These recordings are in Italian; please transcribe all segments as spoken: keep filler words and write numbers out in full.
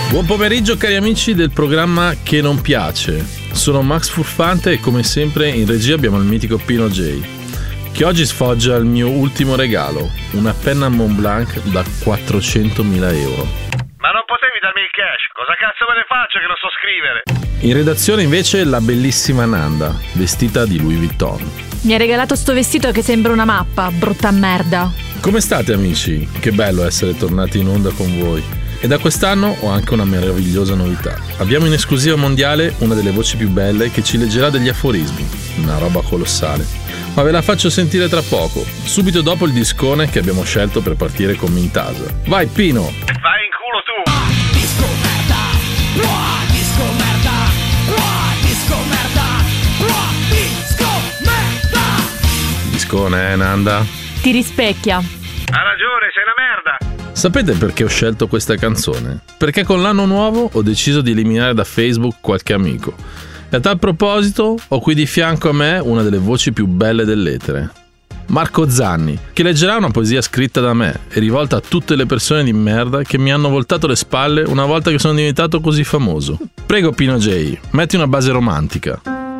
Buon pomeriggio cari amici del programma Che non piace. Sono Max Furfante e come sempre in regia abbiamo il mitico Pino J, che oggi sfoggia il mio ultimo regalo, una penna Montblanc da quattrocentomila euro. Ma non potevi darmi il cash? Cosa cazzo me ne faccio che non so scrivere? In redazione invece la bellissima Nanda, vestita di Louis Vuitton. Mi ha regalato sto vestito che sembra una mappa, brutta merda. Come state amici? Che bello essere tornati in onda con voi. E da quest'anno ho anche una meravigliosa novità. Abbiamo in esclusiva mondiale una delle voci più belle che ci leggerà degli aforismi. Una roba colossale. Ma ve la faccio sentire tra poco, subito dopo il discone che abbiamo scelto per partire con Mintasa. Vai Pino! Vai in culo tu! Disco merda, buah, disco merda, buah, disco merda, buah, disco merda. Discone, eh Nanda? Ti rispecchia. Ha ragione, sei una merda! Sapete perché ho scelto questa canzone? Perché con l'anno nuovo ho deciso di eliminare da Facebook qualche amico. E a tal proposito ho qui di fianco a me una delle voci più belle dell'etere. Marco Zanni, che leggerà una poesia scritta da me e rivolta a tutte le persone di merda che mi hanno voltato le spalle una volta che sono diventato così famoso. Prego Pino J, metti una base romantica.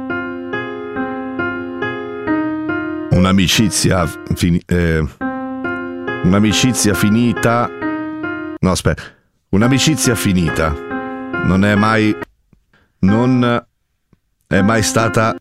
Un'amicizia fini- eh, un'amicizia finita no aspetta un'amicizia finita non è mai non è mai stata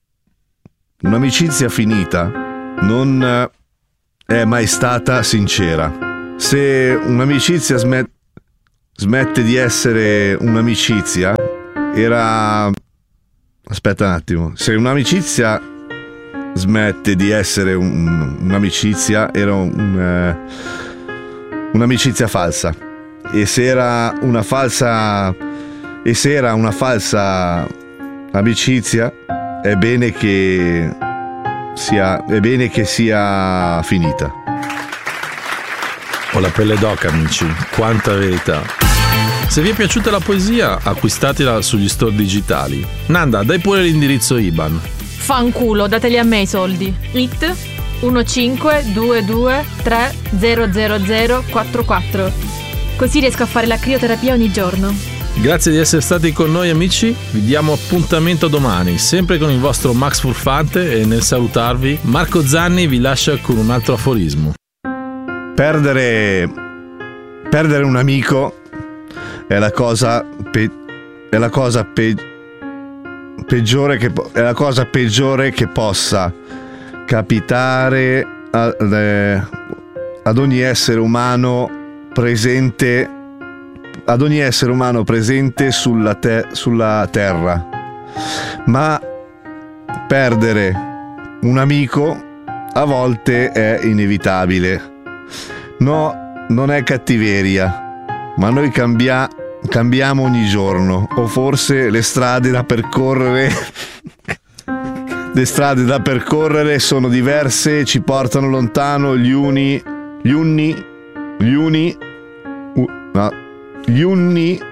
un'amicizia finita non è mai stata sincera. Se un'amicizia smet- smette di essere un'amicizia era aspetta un attimo se un'amicizia smette di essere un, un'amicizia era un, un, uh, un'amicizia falsa, e se era una falsa e se era una falsa amicizia è bene che sia è bene che sia finita. Ho la pelle d'oca amici, quanta verità. Se vi è piaciuta la poesia acquistatela sugli store digitali. Nanda, dai pure l'indirizzo I B A N. Fanculo, dateli a me i soldi. It uno cinque due due tre zero zero zero quattro quattro. Così riesco a fare la crioterapia ogni giorno. Grazie di essere stati con noi amici, vi diamo appuntamento domani, sempre con il vostro Max Furfante, e nel salutarvi Marco Zanni vi lascia con un altro aforismo. Perdere perdere un amico è la cosa pe- è la cosa pe- peggiore che po- è la cosa peggiore che possa capitare a, eh, ad ogni essere umano presente ad ogni essere umano presente sulla, te- sulla terra. Ma perdere un amico a volte è inevitabile. No, non è cattiveria, ma noi cambia- cambiamo ogni giorno, o forse le strade da percorrere le strade da percorrere sono diverse, ci portano lontano gli uni gli uni gli uni uh, no, gli uni